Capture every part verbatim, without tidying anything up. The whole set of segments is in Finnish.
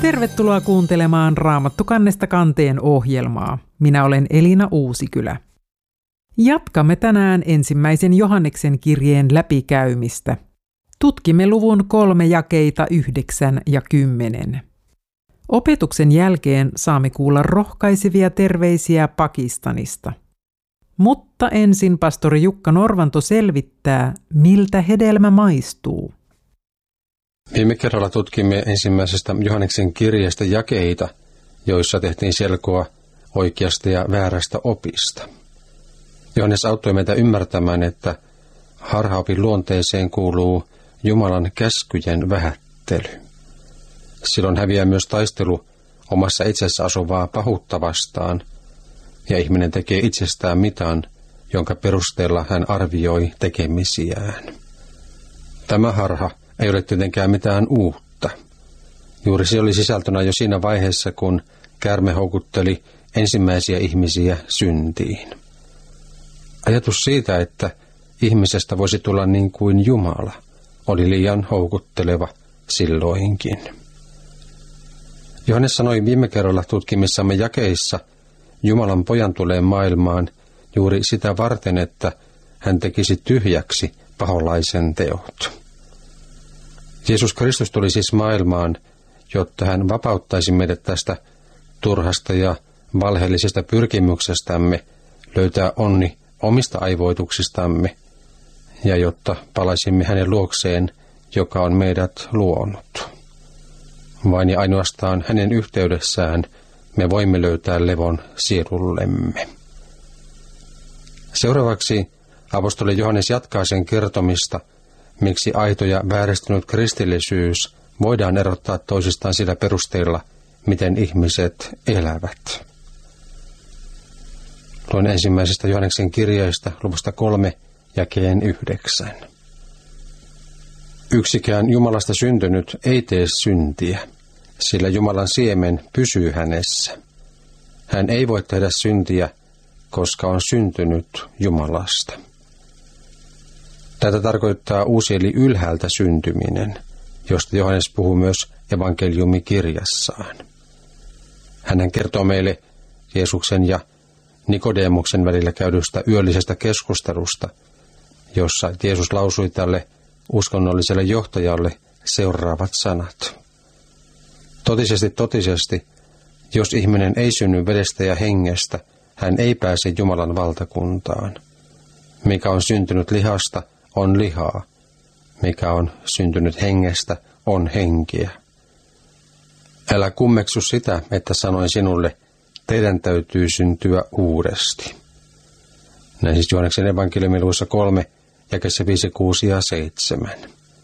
Tervetuloa kuuntelemaan Raamattu kannesta kanteen ohjelmaa. Minä olen Elina Uusikylä. Jatkamme tänään ensimmäisen Johanneksen kirjeen läpikäymistä. Tutkimme luvun kolme jakeita yhdeksän ja kymmenen. Opetuksen jälkeen saamme kuulla rohkaisevia terveisiä Pakistanista. Mutta ensin pastori Jukka Norvanto selvittää, miltä hedelmä maistuu. Viime kerralla tutkimme ensimmäisestä Johanneksen kirjeestä jakeita, joissa tehtiin selkoa oikeasta ja väärästä opista. Johannes auttoi meitä ymmärtämään, että harhaopin luonteeseen kuuluu Jumalan käskyjen vähättely. Silloin häviää myös taistelu omassa itsessä asuvaa pahuutta vastaan, ja ihminen tekee itsestään mitan, jonka perusteella hän arvioi tekemisiään. Tämä harha ei ole tietenkään mitään uutta. Juuri se oli sisältönä jo siinä vaiheessa, kun käärme houkutteli ensimmäisiä ihmisiä syntiin. Ajatus siitä, että ihmisestä voisi tulla niin kuin Jumala, oli liian houkutteleva silloinkin. Johannes sanoi viime kerralla tutkimissamme jakeissa, Jumalan pojan tulee maailmaan juuri sitä varten, että hän tekisi tyhjäksi paholaisen teot. Jeesus Kristus tuli siis maailmaan, jotta hän vapauttaisi meidät tästä turhasta ja valheellisesta pyrkimyksestämme löytää onni omista aivoituksistamme, ja jotta palaisimme hänen luokseen, joka on meidät luonut. Vain ja ainoastaan hänen yhteydessään me voimme löytää levon sielullemme. Seuraavaksi apostoli Johannes jatkaa sen kertomista, miksi aito ja vääristynyt kristillisyys voidaan erottaa toisistaan sillä perusteella, miten ihmiset elävät. Luen ensimmäisestä Johanneksen kirjeestä luvusta kolme jakeen yhdeksän. Yksikään Jumalasta syntynyt ei tee syntiä, sillä Jumalan siemen pysyy hänessä. Hän ei voi tehdä syntiä, koska on syntynyt Jumalasta. Tätä tarkoittaa uusi eli ylhäältä syntyminen, josta Johannes puhuu myös evankeliumikirjassaan. Hän kertoo meille Jeesuksen ja Nikodemuksen välillä käydystä yöllisestä keskustelusta, jossa Jeesus lausui tälle uskonnolliselle johtajalle seuraavat sanat. Totisesti, totisesti, jos ihminen ei synny vedestä ja hengestä, hän ei pääse Jumalan valtakuntaan. Mikä on syntynyt lihasta, on lihaa. Mikä on syntynyt hengestä, on henkiä. Älä kummeksu sitä, että sanoin sinulle, teidän täytyy syntyä uudesti. Näin siis Johanneksen evankeliumiluvussa kolme, jakeessa viisi, kuusi ja seitsemän.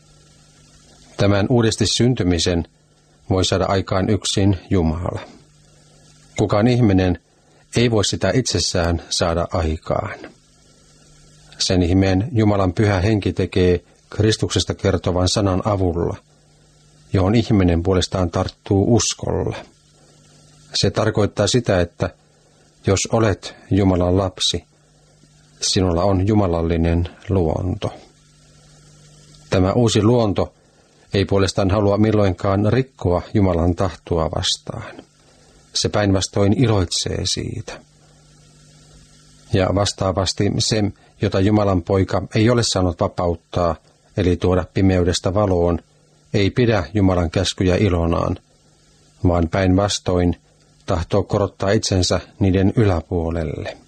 Tämän uudesti syntymisen voi saada aikaan yksin Jumala. Kukaan ihminen ei voi sitä itsessään saada aikaan. Sen ihmeen Jumalan pyhä henki tekee Kristuksesta kertovan sanan avulla, johon ihminen puolestaan tarttuu uskolla. Se tarkoittaa sitä, että jos olet Jumalan lapsi, sinulla on jumalallinen luonto. Tämä uusi luonto ei puolestaan halua milloinkaan rikkoa Jumalan tahtoa vastaan. Se päinvastoin iloitsee siitä. Ja vastaavasti se, jota Jumalan poika ei ole saanut vapauttaa, eli tuoda pimeydestä valoon, ei pidä Jumalan käskyjä ilonaan, vaan päinvastoin tahtoo korottaa itsensä niiden yläpuolelle.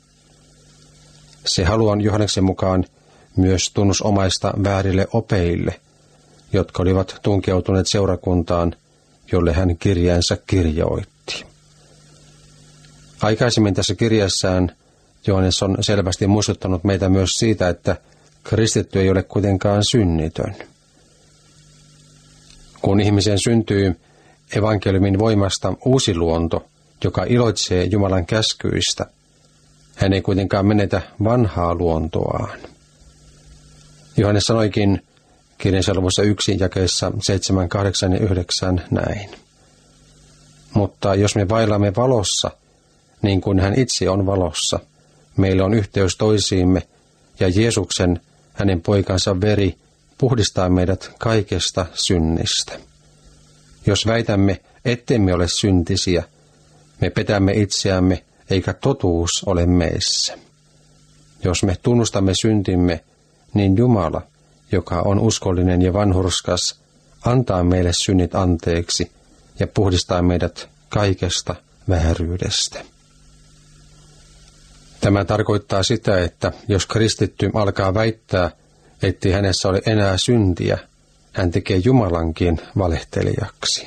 Se haluan Johanneksen mukaan myös tunnusomaista väärille opeille, jotka olivat tunkeutuneet seurakuntaan, jolle hän kirjeensä kirjoitti. Aikaisemmin tässä kirjassaan Johannes on selvästi muistuttanut meitä myös siitä, että kristitty ei ole kuitenkaan synnitön. Kun ihmiseen syntyy evankeliumin voimasta uusi luonto, joka iloitsee Jumalan käskyistä, hän ei kuitenkaan menetä vanhaa luontoaan. Johannes sanoikin kirjansa luvussa yksi jakeissa seitsemän, kahdeksan ja yhdeksän näin. Mutta jos me vaellamme valossa, niin kuin hän itse on valossa, meillä on yhteys toisiimme, ja Jeesuksen, hänen poikansa veri, puhdistaa meidät kaikesta synnistä. Jos väitämme, ettemme ole syntisiä, me petämme itseämme, eikä totuus ole meissä. Jos me tunnustamme syntimme, niin Jumala, joka on uskollinen ja vanhurskas, antaa meille synnit anteeksi ja puhdistaa meidät kaikesta vääryydestä. Tämä tarkoittaa sitä, että jos kristitty alkaa väittää, ettei hänessä ole enää syntiä, hän tekee Jumalankin valehtelijaksi.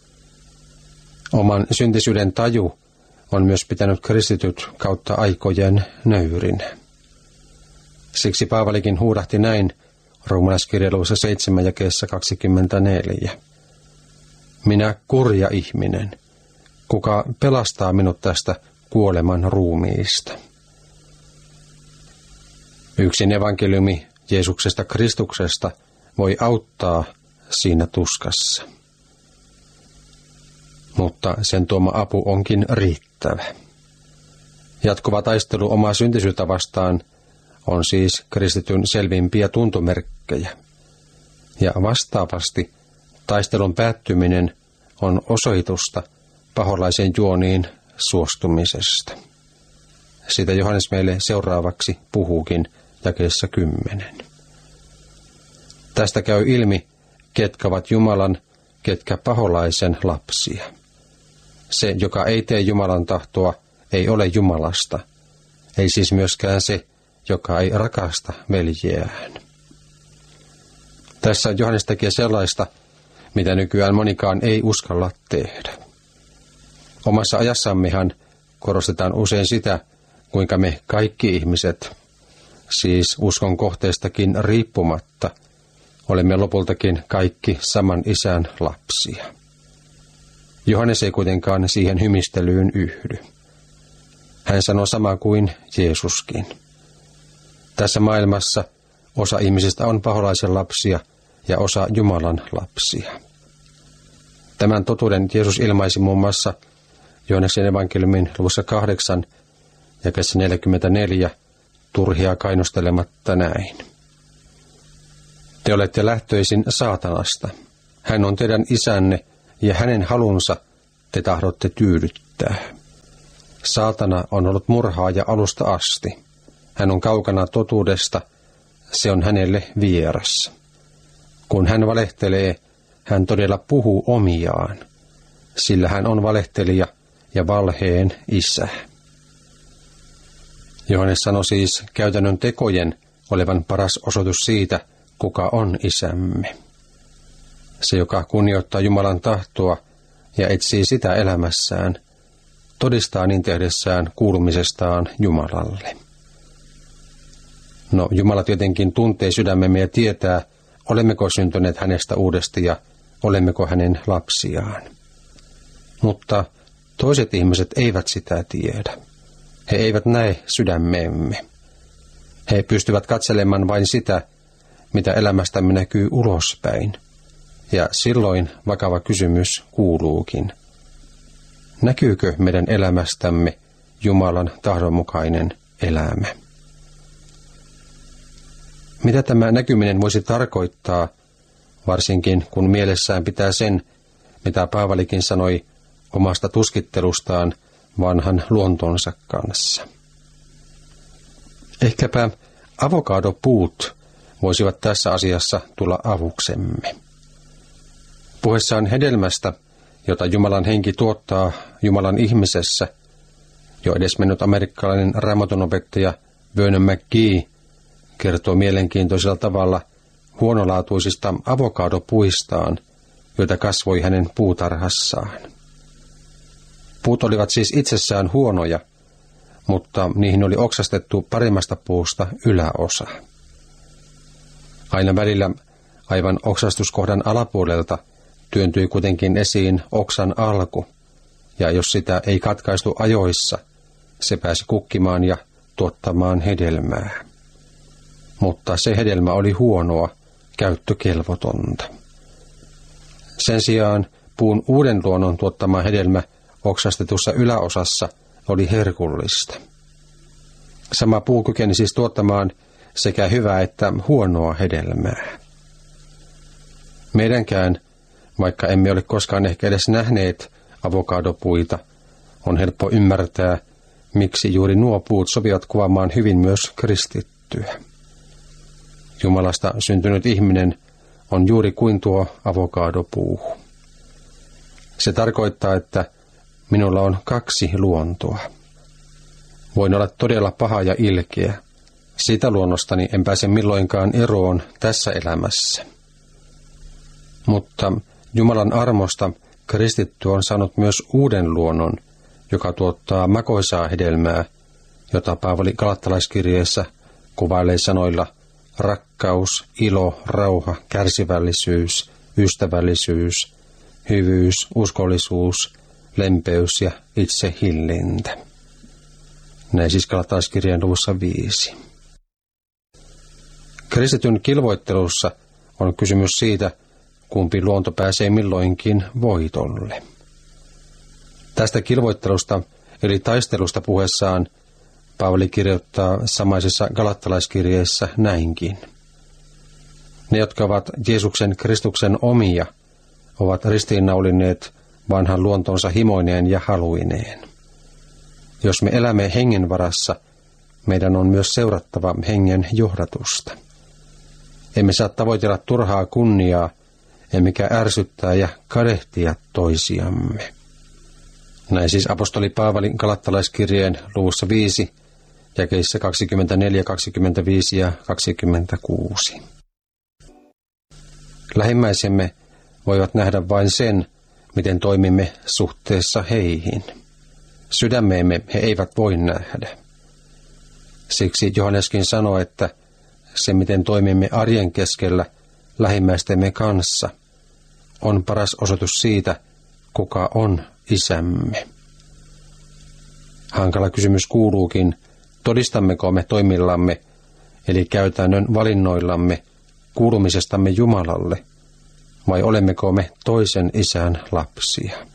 Oman syntisyyden taju on myös pitänyt kristityt kautta aikojen nöyrinä. Siksi Paavalikin huudahti näin Roomalaiskirjeessä seitsemän jakeessa kaksikymmentäneljä. Minä kurja ihminen, kuka pelastaa minut tästä kuoleman ruumiista. Yksin evankeliumi Jeesuksesta Kristuksesta voi auttaa siinä tuskassa. Mutta sen tuoma apu onkin riittävä. Jatkuva taistelu omaa syntisyyttä vastaan on siis kristityn selvimpiä tuntomerkkejä. Ja vastaavasti taistelun päättyminen on osoitusta paholaisen juoniin suostumisesta. Sitä Johannes meille seuraavaksi puhuukin jakeessa kymmenen. Tästä käy ilmi, ketkä ovat Jumalan, ketkä paholaisen lapsia. Se, joka ei tee Jumalan tahtoa, ei ole Jumalasta, ei siis myöskään se, joka ei rakasta veljeään. Tässä Johannes tekee sellaista, mitä nykyään monikaan ei uskalla tehdä. Omassa ajassammehan korostetaan usein sitä, kuinka me kaikki ihmiset, siis uskon kohteestakin riippumatta, olemme lopultakin kaikki saman isän lapsia. Johannes ei kuitenkaan siihen hymistelyyn yhdy. Hän sanoo samaa kuin Jeesuskin. Tässä maailmassa osa ihmisistä on paholaisen lapsia ja osa Jumalan lapsia. Tämän totuuden Jeesus ilmaisi muun muassa Johanneksen evankeliumin luvussa kahdeksan, jakeessa neljäkymmentäneljä, turhia kainostelematta näin. Te olette lähtöisin saatanasta. Hän on teidän isänne ja hänen halunsa te tahdotte tyydyttää. Saatana on ollut murhaaja alusta asti. Hän on kaukana totuudesta, se on hänelle vieras. Kun hän valehtelee, hän todella puhuu omiaan, sillä hän on valehtelija ja valheen isä. Johannes sanoi siis käytännön tekojen olevan paras osoitus siitä, kuka on isämme. Se, joka kunnioittaa Jumalan tahtoa ja etsii sitä elämässään, todistaa niin tehdessään kuulumisestaan Jumalalle. No, Jumala tietenkin tuntee sydämemme ja tietää, olemmeko syntyneet hänestä uudesti ja olemmeko hänen lapsiaan. Mutta toiset ihmiset eivät sitä tiedä. He eivät näe sydämemme. He pystyvät katselemaan vain sitä, mitä elämästämme näkyy ulospäin. Ja silloin vakava kysymys kuuluukin. Näkyykö meidän elämästämme Jumalan tahdonmukainen elämä? Mitä tämä näkyminen voisi tarkoittaa, varsinkin kun mielessään pitää sen, mitä Paavalikin sanoi omasta tuskittelustaan vanhan luontonsa kanssa? Ehkäpä avokadopuut voisivat tässä asiassa tulla avuksemme. Puheessaan hedelmästä, jota Jumalan henki tuottaa Jumalan ihmisessä, jo edesmennyt amerikkalainen raamatunopettaja Vernon McGee kertoo mielenkiintoisella tavalla huonolaatuisista avokadopuistaan, joita kasvoi hänen puutarhassaan. Puut olivat siis itsessään huonoja, mutta niihin oli oksastettu paremmasta puusta yläosa. Aina välillä aivan oksastuskohdan alapuolelta työntyi kuitenkin esiin oksan alku, ja jos sitä ei katkaistu ajoissa, se pääsi kukkimaan ja tuottamaan hedelmää. Mutta se hedelmä oli huonoa, käyttökelvotonta. Sen sijaan puun uuden luonnon tuottama hedelmä oksastetussa yläosassa oli herkullista. Sama puu kykeni siis tuottamaan sekä hyvää että huonoa hedelmää. Meidänkään Vaikka emme ole koskaan ehkä edes nähneet avokadopuita, on helppo ymmärtää, miksi juuri nuo puut sopivat kuvaamaan hyvin myös kristittyä. Jumalasta syntynyt ihminen on juuri kuin tuo avokadopuu. Se tarkoittaa, että minulla on kaksi luontoa. Voin olla todella paha ja ilkeä. Siitä luonnostani en pääse milloinkaan eroon tässä elämässä. Mutta Jumalan armosta kristitty on saanut myös uuden luonnon, joka tuottaa makoisaa hedelmää, jota Paavali Galattalaiskirjeessä kuvailee sanoilla rakkaus, ilo, rauha, kärsivällisyys, ystävällisyys, hyvyys, uskollisuus, lempeys ja itsehillintä. Näin siis Galattalaiskirjeen luvussa viisi. Kristityn kilvoittelussa on kysymys siitä, kumpi luonto pääsee milloinkin voitolle. Tästä kilvoittelusta eli taistelusta puheessaan Paavali kirjoittaa samaisessa Galattalaiskirjeessä näinkin. Ne, jotka ovat Jeesuksen Kristuksen omia, ovat ristiinnaulineet vanhan luontonsa himoineen ja haluineen. Jos me elämme hengen varassa, meidän on myös seurattava hengen johdatusta. Emme saa tavoitella turhaa kunniaa, emmekä ärsyttää ja kadehtia toisiamme. Näin siis apostoli Paavali Galattalaiskirjeen luvussa viisi, jakeissa kaksikymmentäneljä, kaksikymmentäviisi ja kaksikymmentäkuusi. Lähimmäisemme voivat nähdä vain sen, miten toimimme suhteessa heihin. Sydämeemme he eivät voi nähdä. Siksi Johanneskin sanoi, että se, miten toimimme arjen keskellä lähimmäistemme kanssa, on paras osoitus siitä, kuka on isämme. Hankala kysymys kuuluukin, todistammeko me toimillamme, eli käytännön valinnoillamme, kuulumisestamme Jumalalle, vai olemmeko me toisen isän lapsia?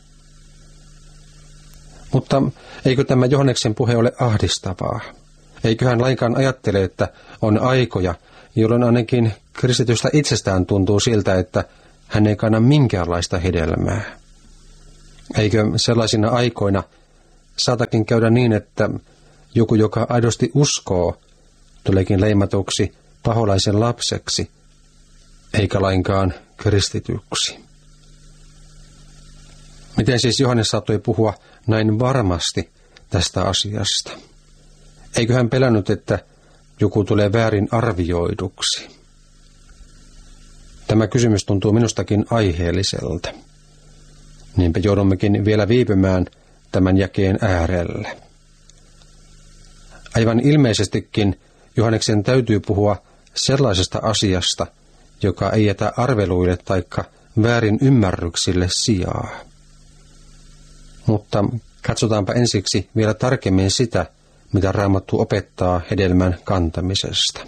Mutta eikö tämä Johanneksen puhe ole ahdistavaa? Eikö hän lainkaan ajattele, että on aikoja, jolloin ainakin kristitystä itsestään tuntuu siltä, että hän ei kanna minkäänlaista hedelmää? Eikö sellaisina aikoina saatakin käydä niin, että joku, joka aidosti uskoo, tuleekin leimatuksi paholaisen lapseksi, eikä lainkaan kristityksi? Miten siis Johannes saattoi puhua näin varmasti tästä asiasta? Eikö hän pelännyt, että joku tulee väärin arvioiduksi? Tämä kysymys tuntuu minustakin aiheelliselta. Niinpä joudummekin vielä viipymään tämän jakeen äärellä. Aivan ilmeisestikin Johanneksen täytyy puhua sellaisesta asiasta, joka ei jätä arveluille taikka väärin ymmärryksille sijaa. Mutta katsotaanpa ensiksi vielä tarkemmin sitä, mitä Raamattu opettaa hedelmän kantamisesta.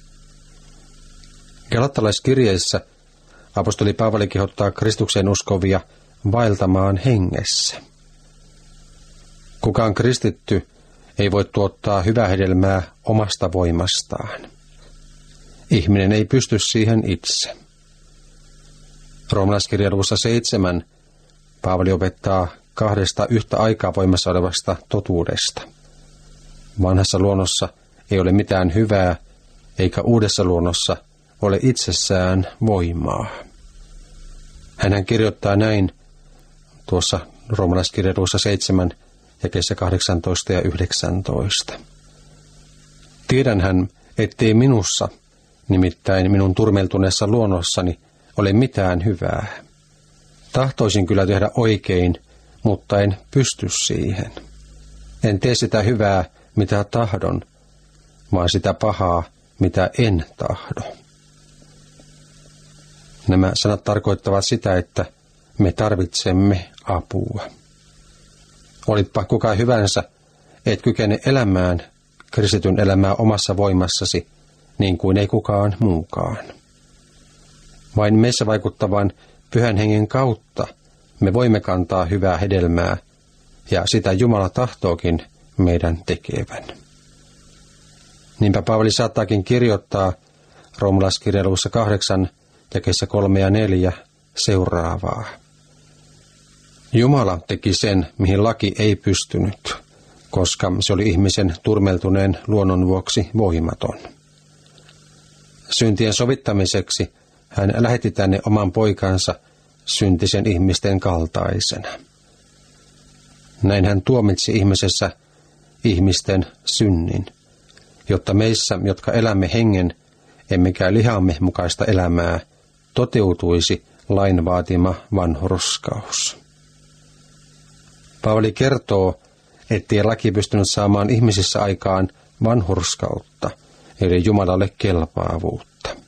Galattalaiskirjeessä apostoli Paavali kehottaa Kristukseen uskovia vaeltamaan hengessä. Kukaan kristitty ei voi tuottaa hyvää hedelmää omasta voimastaan. Ihminen ei pysty siihen itse. Roomalaiskirjan luvussa seitsemän Paavali opettaa kahdesta yhtä aikaa voimassa olevasta totuudesta. Vanhassa luonnossa ei ole mitään hyvää, eikä uudessa luonnossa ole itsessään voimaa. Hänhän kirjoittaa näin tuossa Roomalaiskirjan luvussa seitsemän, jakeissa kahdeksantoista ja yhdeksäntoista. Tiedänhän, ettei minussa, nimittäin minun turmeltuneessa luonnossani, ole mitään hyvää. Tahtoisin kyllä tehdä oikein, mutta en pysty siihen. En tee sitä hyvää, mitä tahdon, vaan sitä pahaa, mitä en tahdo. Nämä sanat tarkoittavat sitä, että me tarvitsemme apua. Olitpa kuka hyvänsä, et kykene elämään kristityn elämää omassa voimassasi, niin kuin ei kukaan muukaan. Vain meissä vaikuttavan Pyhän Hengen kautta me voimme kantaa hyvää hedelmää, ja sitä Jumala tahtookin meidän tekevän. Niinpä Paavali saattaakin kirjoittaa Roomalaiskirjan luvussa kahdeksan, jakeissa kolme ja neljä seuraavaa. Jumala teki sen, mihin laki ei pystynyt, koska se oli ihmisen turmeltuneen luonnon vuoksi voimaton. Syntien sovittamiseksi hän lähetti tänne oman poikansa syntisen ihmisten kaltaisena. Näin hän tuomitsi ihmisessä ihmisten synnin, jotta meissä, jotka elämme hengen, emmekä lihamme mukaista elämää, toteutuisi lain vaatima vanhurskaus. Paavali kertoo, ettei laki pystynyt saamaan ihmisissä aikaan vanhurskautta, eli Jumalalle kelpaavuutta.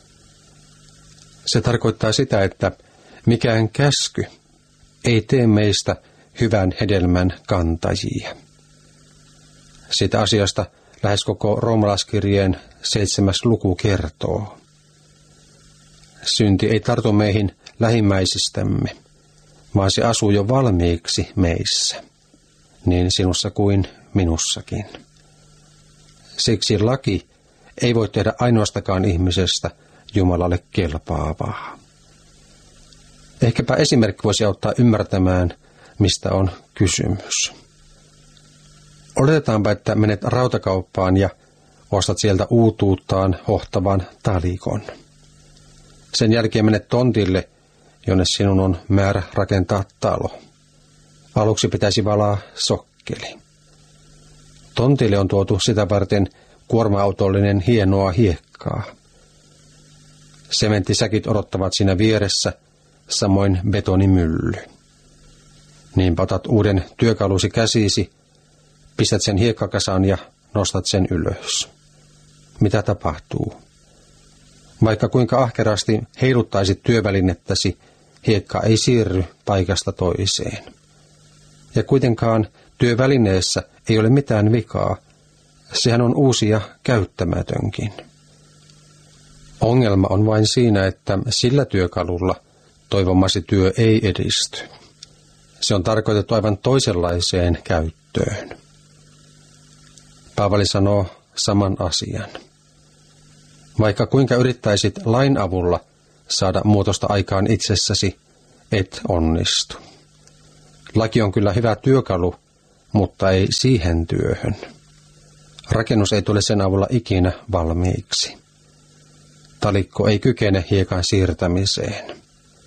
Se tarkoittaa sitä, että mikään käsky ei tee meistä hyvän hedelmän kantajia. Siitä asiasta lähes koko roomalaiskirjeen seitsemäs luku kertoo. Synti ei tartu meihin lähimmäisistämme, vaan se asuu jo valmiiksi meissä, niin sinussa kuin minussakin. Siksi laki ei voi tehdä ainoastakaan ihmisestä Jumalalle kelpaavaa. Ehkäpä esimerkki voisi auttaa ymmärtämään, mistä on kysymys. Oletetaanpa, että menet rautakauppaan ja ostat sieltä uutuuttaan hohtavan talikon. Sen jälkeen menet tontille, jonne sinun on määrä rakentaa talo. Aluksi pitäisi valaa sokkeli. Tontille on tuotu sitä varten kuorma-autollinen hienoa hiekkaa. Sementtisäkit odottavat siinä vieressä, samoin betonimylly. Niinpä otat uuden työkalusi käsisi, pistät sen hiekkakasan ja nostat sen ylös. Mitä tapahtuu? Vaikka kuinka ahkerasti heiluttaisit työvälinettäsi, hiekka ei siirry paikasta toiseen. Ja kuitenkaan työvälineessä ei ole mitään vikaa. Sehän on uusi ja käyttämätönkin. Ongelma on vain siinä, että sillä työkalulla toivomasi työ ei edisty. Se on tarkoitettu aivan toisenlaiseen käyttöön. Paavali sanoo saman asian. Vaikka kuinka yrittäisit lain avulla saada muutosta aikaan itsessäsi, et onnistu. Laki on kyllä hyvä työkalu, mutta ei siihen työhön. Rakennus ei tule sen avulla ikinä valmiiksi. Talikko ei kykene hiekan siirtämiseen.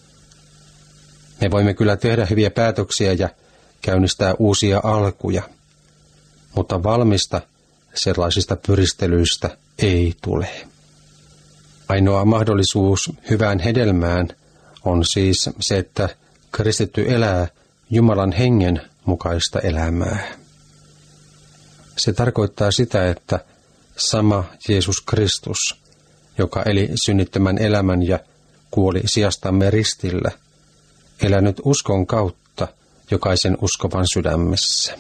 Me voimme kyllä tehdä hyviä päätöksiä ja käynnistää uusia alkuja, mutta valmista sellaisista pyristelyistä ei tule. Ainoa mahdollisuus hyvään hedelmään on siis se, että kristitty elää Jumalan hengen mukaista elämää. Se tarkoittaa sitä, että sama Jeesus Kristus, joka eli synnittömän elämän ja kuoli sijastamme ristillä, elänyt uskon kautta jokaisen uskovan sydämessä.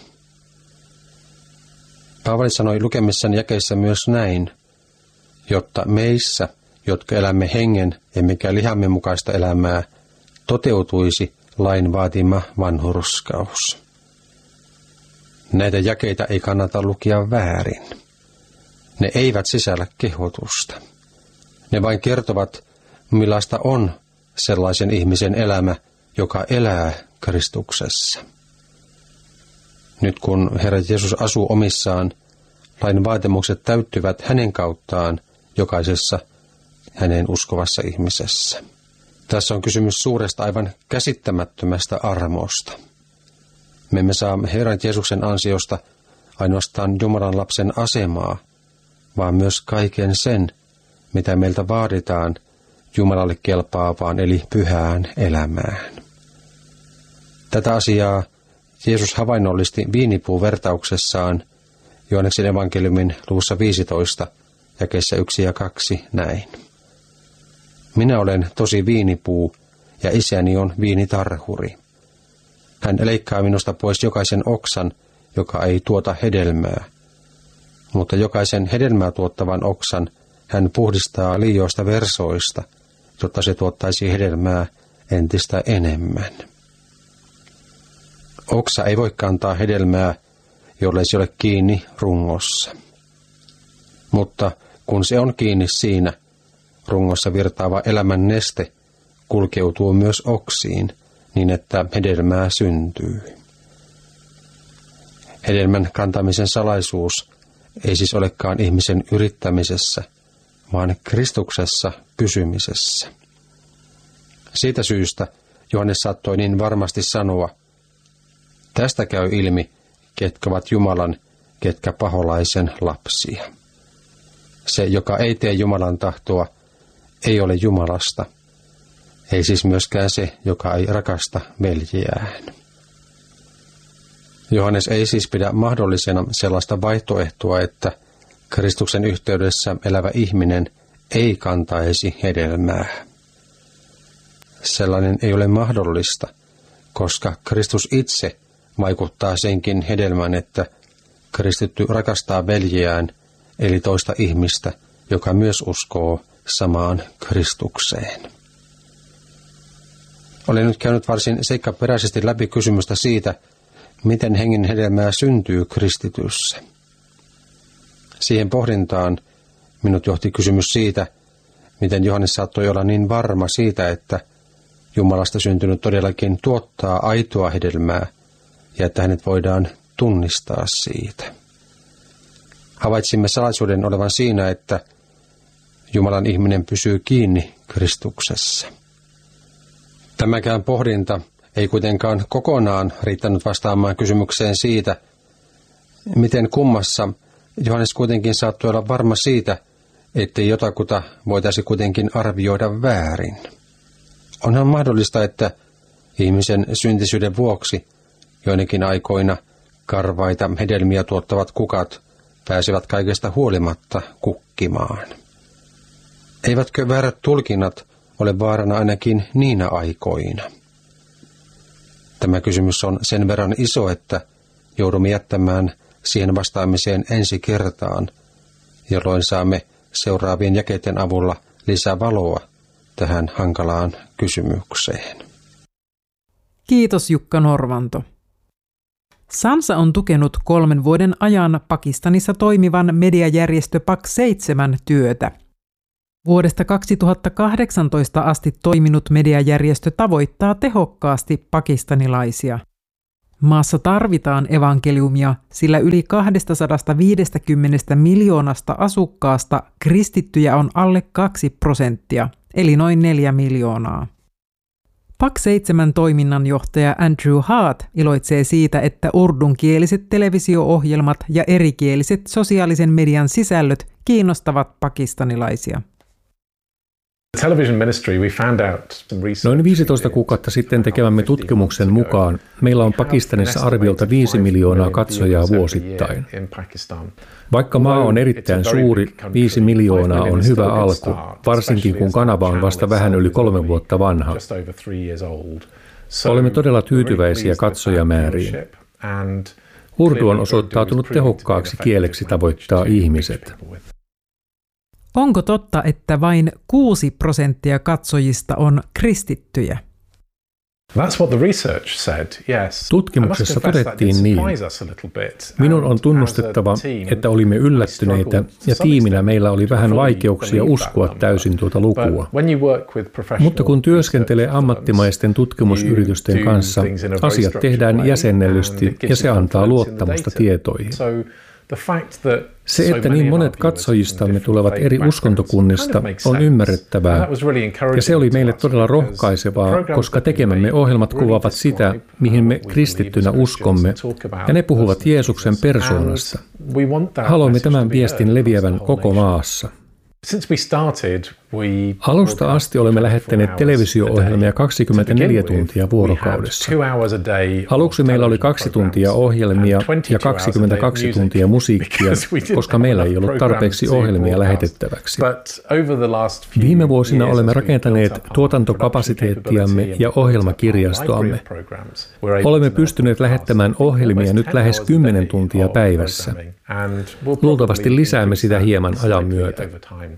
Paavali sanoi lukemissaan jakeissa myös näin, jotta meissä, jotka elämme hengen emmekä lihamme mukaista elämää, toteutuisi lain vaatima vanhurskaus. Näitä jakeita ei kannata lukea väärin. Ne eivät sisällä kehotusta. Ne vain kertovat, millaista on sellaisen ihmisen elämä, joka elää Kristuksessa. Nyt kun Herra Jeesus asuu omissaan, lain vaatimukset täyttyvät hänen kauttaan jokaisessa hänen uskovassa ihmisessä. Tässä on kysymys suuresta aivan käsittämättömästä armosta. Me emme saa Herran Jeesuksen ansiosta ainoastaan Jumalan lapsen asemaa, vaan myös kaiken sen, mitä meiltä vaaditaan Jumalalle kelpaavaan eli pyhään elämään. Tätä asiaa Jeesus havainnollisti viinipuuvertauksessaan Johanneksen evankeliumin luvussa viisitoista, jakeissa yksi ja kaksi näin. Minä olen tosi viinipuu ja isäni on viinitarhuri. Hän leikkaa minusta pois jokaisen oksan, joka ei tuota hedelmää. Mutta jokaisen hedelmää tuottavan oksan hän puhdistaa liioista versoista, jotta se tuottaisi hedelmää entistä enemmän. Oksa ei voi kantaa hedelmää, jollei se ole kiinni rungossa. Mutta kun se on kiinni siinä, rungossa virtaava elämän neste kulkeutuu myös oksiin, niin että hedelmää syntyy. Hedelmän kantamisen salaisuus ei siis olekaan ihmisen yrittämisessä, vaan Kristuksessa pysymisessä. Siitä syystä Johannes saattoi niin varmasti sanoa, tästä käy ilmi, ketkä ovat Jumalan, ketkä paholaisen lapsia. Se, joka ei tee Jumalan tahtoa, ei ole Jumalasta, ei siis myöskään se, joka ei rakasta veljeään. Johannes ei siis pidä mahdollisena sellaista vaihtoehtoa, että Kristuksen yhteydessä elävä ihminen ei kantaisi hedelmää. Sellainen ei ole mahdollista, koska Kristus itse vaikuttaa senkin hedelmän, että kristitty rakastaa veljeään, eli toista ihmistä, joka myös uskoo samaan Kristukseen. Olen nyt käynyt varsin seikkaperäisesti läpi kysymystä siitä, miten hengen hedelmää syntyy kristityssä. Siihen pohdintaan minut johti kysymys siitä, miten Johannes saattoi olla niin varma siitä, että Jumalasta syntynyt todellakin tuottaa aitoa hedelmää ja että hänet voidaan tunnistaa siitä. Havaitsimme salaisuuden olevan siinä, että Jumalan ihminen pysyy kiinni Kristuksessa. Tämäkään pohdinta ei kuitenkaan kokonaan riittänyt vastaamaan kysymykseen siitä, miten kummassa Johannes kuitenkin saattoi olla varma siitä, ettei jotakuta voitaisi kuitenkin arvioida väärin. Onhan mahdollista, että ihmisen syntisyyden vuoksi joinakin aikoina karvaita hedelmiä tuottavat kukat pääsevät kaikesta huolimatta kukkimaan. Eivätkö väärät tulkinnat ole vaarana ainakin niinä aikoina? Tämä kysymys on sen verran iso, että joudumme jättämään siihen vastaamiseen ensi kertaan, jolloin saamme seuraavien jakeiden avulla lisää valoa tähän hankalaan kysymykseen. Kiitos Jukka Norvanto. Sansa on tukenut kolmen vuoden ajan Pakistanissa toimivan mediajärjestö Pak seitsemän työtä. Vuodesta kaksituhattakahdeksantoista asti toiminut mediajärjestö tavoittaa tehokkaasti pakistanilaisia. Maassa tarvitaan evankeliumia, sillä yli kaksisataaviisikymmentä miljoonasta asukkaasta kristittyjä on alle kaksi prosenttia, eli noin neljä miljoonaa. Pak seitsemän toiminnanjohtaja Andrew Hart iloitsee siitä, että urdunkieliset televisio-ohjelmat ja erikieliset sosiaalisen median sisällöt kiinnostavat pakistanilaisia. Noin viisitoista kuukautta sitten tekemämme tutkimuksen mukaan meillä on Pakistanissa arviolta viisi miljoonaa katsojaa vuosittain. Vaikka maa on erittäin suuri, viisi miljoonaa on hyvä alku, varsinkin kun kanava on vasta vähän yli kolme vuotta vanha. Olemme todella tyytyväisiä katsojamääriin. Urdu on osoittautunut tehokkaaksi kieleksi tavoittaa ihmiset. Onko totta, että vain kuusi prosenttia katsojista on kristittyjä? Tutkimuksessa todettiin niin. Minun on tunnustettava, että olimme yllättyneitä ja tiiminä meillä oli vähän vaikeuksia uskoa täysin tuota lukua. Mutta kun työskentelee ammattimaisten tutkimusyritysten kanssa, asiat tehdään jäsennellysti ja se antaa luottamusta tietoihin. Se, että niin monet katsojistamme tulevat eri uskontokunnista, on ymmärrettävää, ja se oli meille todella rohkaisevaa, koska tekemämme ohjelmat kuvaavat sitä, mihin me kristittynä uskomme, ja ne puhuvat Jeesuksen persoonasta. Haluamme tämän viestin leviävän koko maassa. Alusta asti olemme lähettäneet televisio-ohjelmia kaksikymmentäneljä tuntia vuorokaudessa. Aluksi meillä oli kaksi tuntia ohjelmia ja kaksikymmentäkaksi tuntia musiikkia, koska meillä ei ollut tarpeeksi ohjelmia lähetettäväksi. Viime vuosina olemme rakentaneet tuotantokapasiteettiamme ja ohjelmakirjastoamme. Olemme pystyneet lähettämään ohjelmia nyt lähes kymmenen tuntia päivässä. Luultavasti lisäämme sitä hieman ajan myötä.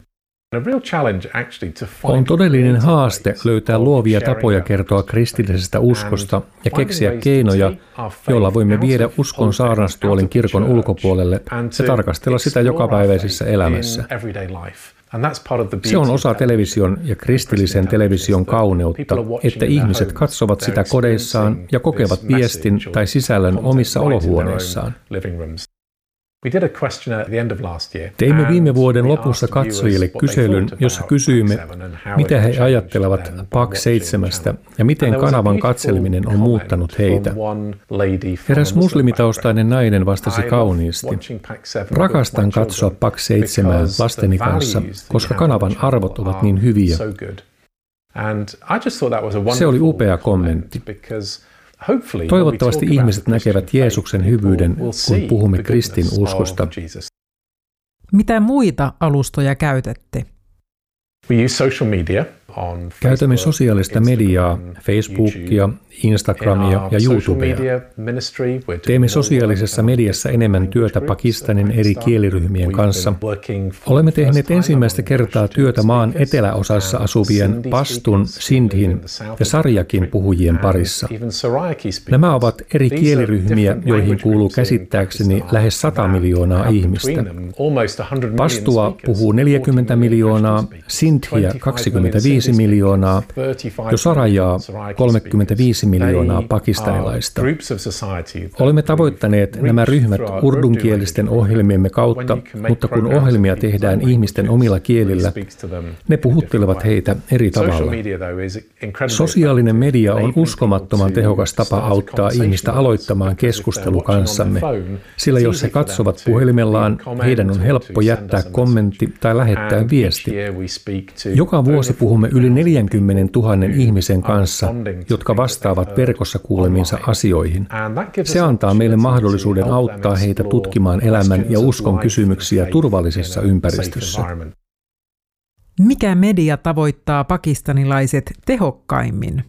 On todellinen haaste löytää luovia tapoja kertoa kristillisestä uskosta ja keksiä keinoja, joilla voimme viedä uskon saarnastuolin kirkon ulkopuolelle ja tarkastella sitä jokapäiväisessä elämässä. Se on osa television ja kristillisen television kauneutta, että ihmiset katsovat sitä kodeissaan ja kokevat viestin tai sisällön omissa olohuoneissaan. Teimme viime vuoden lopussa katsojille kyselyn, jossa kysyimme, mitä he ajattelevat P A C seitsemästä ja miten kanavan katseleminen on muuttanut heitä. Eräs muslimitaustainen nainen vastasi kauniisti, rakastan katsoa P A C seitsemää lasteni kanssa, koska kanavan arvot ovat niin hyviä. Se oli upea kommentti. Toivottavasti ihmiset näkevät Jeesuksen hyvyyden, kun puhumme kristinuskosta. Mitä muita alustoja käytätte? Käytämme sosiaalista mediaa, Facebookia, Instagramia ja YouTubea. Teemme sosiaalisessa mediassa enemmän työtä Pakistanin eri kieliryhmien kanssa. Olemme tehneet ensimmäistä kertaa työtä maan eteläosassa asuvien Pashtun, Sindhin ja Sariakin puhujien parissa. Nämä ovat eri kieliryhmiä, joihin kuuluu käsittääkseni lähes sata miljoonaa ihmistä. Pashtua puhuu neljäkymmentä miljoonaa, Sindhiä kaksikymmentäviisi miljoonaa, ja Sarajaa kolmekymmentäviisi miljoonaa pakistanilaista. Olemme tavoittaneet nämä ryhmät urdunkielisten ohjelmiemme kautta, mutta kun ohjelmia tehdään ihmisten omilla kielillä, ne puhuttelevat heitä eri tavalla. Sosiaalinen media on uskomattoman tehokas tapa auttaa ihmistä aloittamaan keskustelu kanssamme, sillä jos he katsovat puhelimellaan, heidän on helppo jättää kommentti tai lähettää viesti. Joka vuosi puhumme yli neljäkymmentätuhatta ihmisen kanssa, jotka vastaavat verkossa kuulemiinsa asioihin. Se antaa meille mahdollisuuden auttaa heitä tutkimaan elämän ja uskon kysymyksiä turvallisessa ympäristössä. Mikä media tavoittaa pakistanilaiset tehokkaimmin?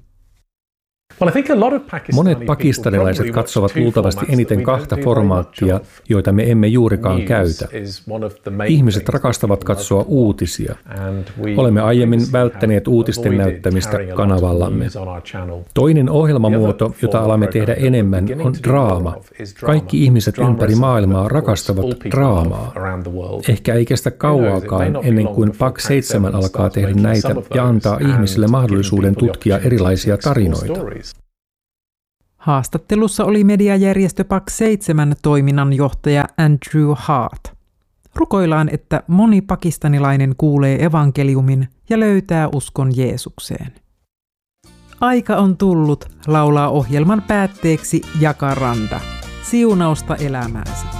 Monet pakistanilaiset katsovat luultavasti eniten kahta formaattia, joita me emme juurikaan käytä. Ihmiset rakastavat katsoa uutisia. Olemme aiemmin välttäneet uutisten näyttämistä kanavallamme. Toinen ohjelmamuoto, jota alamme tehdä enemmän, on draama. Kaikki ihmiset ympäri maailmaa rakastavat draamaa. Ehkä ei kestä kauaakaan ennen kuin P A C seitsemän alkaa tehdä näitä ja antaa ihmisille mahdollisuuden tutkia erilaisia tarinoita. Haastattelussa oli mediajärjestö P A C seitsemän toiminnanjohtaja Andrew Hart. Rukoillaan, että moni pakistanilainen kuulee evankeliumin ja löytää uskon Jeesukseen. Aika on tullut, laulaa ohjelman päätteeksi Jacaranda. Siunausta elämääsi.